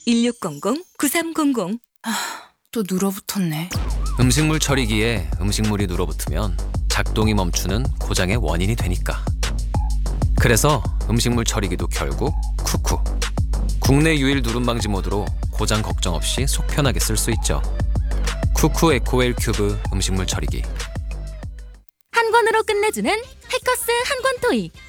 1600-9300 또 눌어붙었네. 음식물 처리기에 음식물이 눌어붙으면 작동이 멈추는 고장의 원인이 되니까. 그래서 음식물 처리기도 결국 쿠쿠. 국내 유일 누름 방지 모드로 고장 걱정 없이 속 편하게 쓸 수 있죠. 쿠쿠 에코웰 큐브 음식물 처리기. 한 권으로 끝내주는 해커스 한 권 토이.